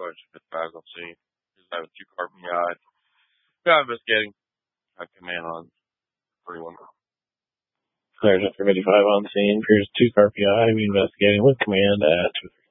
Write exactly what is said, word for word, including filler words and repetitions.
Joint fifty-five on scene. He's having two car P I. Yeah, investigating. I command on thirty-one. Sergeant for fifty-five on scene. Here's two car P I. We investigating with command at two three.